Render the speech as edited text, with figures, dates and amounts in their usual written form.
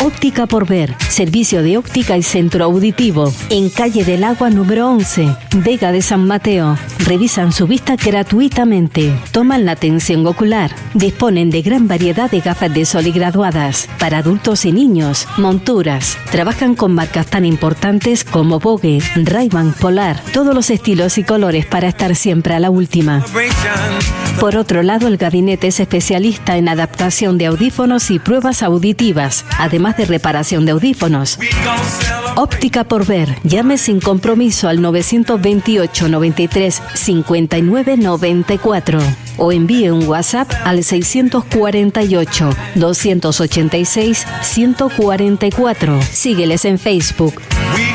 Óptica por Ver, servicio de óptica y centro auditivo, en calle del Agua número 11, Vega de San Mateo. Revisan su vista gratuitamente, toman la tensión ocular, disponen de gran variedad de gafas de sol y graduadas, para adultos y niños, monturas. Trabajan con marcas tan importantes como Vogue, Ray-Ban, Polar, todos los estilos y colores para estar siempre a la última. Por otro lado, el gabinete es especialista en adaptación de audífonos y pruebas auditivas, además de reparación de audífonos. Óptica por Ver. Llame sin compromiso al 928 93 59 94 o envíe un WhatsApp al 648 286 144. Sígueles en Facebook.